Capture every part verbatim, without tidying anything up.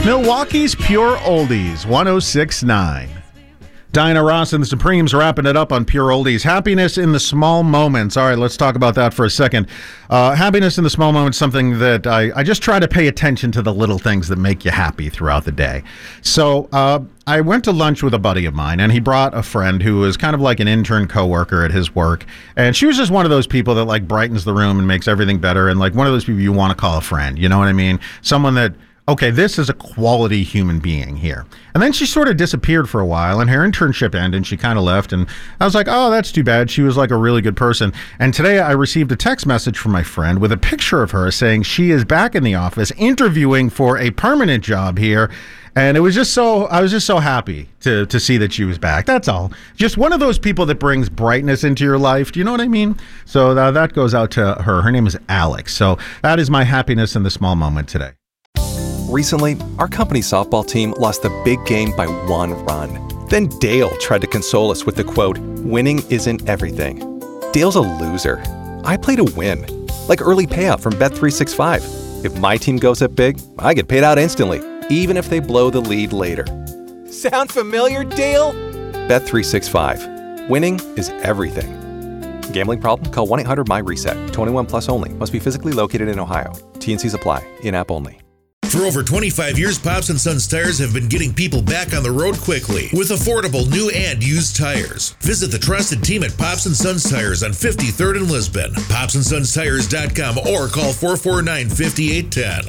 Milwaukee's Pure Oldies, one oh six point nine. Diana Ross and the Supremes wrapping it up on Pure Oldies. Happiness in the small moments. All right, let's talk about that for a second. Uh, happiness in the small moments, something that I, I just try to pay attention to the little things that make you happy throughout the day. So uh, I went to lunch with a buddy of mine, and he brought a friend who was kind of like an intern coworker at his work. And she was just one of those people that like brightens the room and makes everything better, and like one of those people you want to call a friend. You know what I mean? Someone that, okay, this is a quality human being here. And then she sort of disappeared for a while, and her internship ended, and she kind of left. And I was like, oh, that's too bad. She was like a really good person. And today I received a text message from my friend with a picture of her saying she is back in the office interviewing for a permanent job here. And it was just so, I was just so happy to to see that she was back. That's all. Just one of those people that brings brightness into your life. Do you know what I mean? So uh, that goes out to her. Her name is Alex. So that is my happiness in the small moment today. Recently, our company's softball team lost the big game by one run. Then Dale tried to console us with the quote, "Winning isn't everything." Dale's a loser. I play to win. Like early payout from Bet three sixty-five. If my team goes up big, I get paid out instantly, even if they blow the lead later. Sound familiar, Dale? Bet three sixty-five. Winning is everything. Gambling problem? Call one eight hundred M Y reset. twenty-one plus only. Must be physically located in Ohio. T and Cs apply. In-app only. For over twenty-five years, Pops and Sons Tires have been getting people back on the road quickly with affordable new and used tires. Visit the trusted team at Pops and Sons Tires on fifty-third in Lisbon, pops and sons tires dot com, or call four four nine, five eight one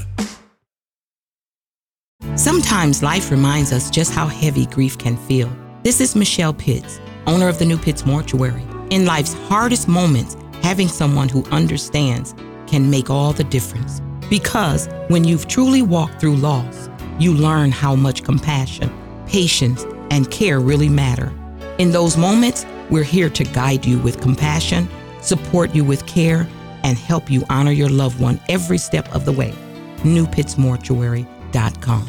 zero. Sometimes life reminds us just how heavy grief can feel. This is Michelle Pitts, owner of the New Pitts Mortuary. In life's hardest moments, having someone who understands can make all the difference. Because when you've truly walked through loss, you learn how much compassion, patience, and care really matter. In those moments, we're here to guide you with compassion, support you with care, and help you honor your loved one every step of the way. new pitts mortuary dot com.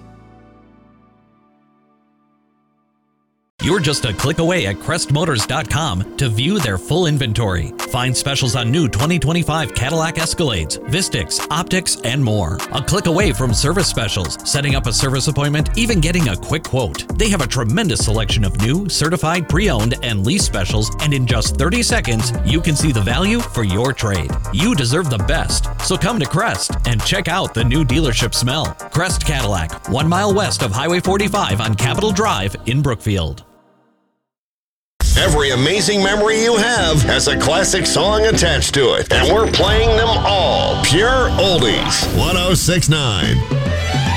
You're just a click away at crest motors dot com to view their full inventory. Find specials on new twenty twenty-five Cadillac Escalades, Vistix, Optics, and more. A click away from service specials, setting up a service appointment, even getting a quick quote. They have a tremendous selection of new, certified, pre-owned, and lease specials, and in just thirty seconds, you can see the value for your trade. You deserve the best, so come to Crest and check out the new dealership smell. Crest Cadillac, one mile west of Highway forty-five on Capitol Drive in Brookfield. Every amazing memory you have has a classic song attached to it, and we're playing them all. Pure Oldies. one oh six point nine.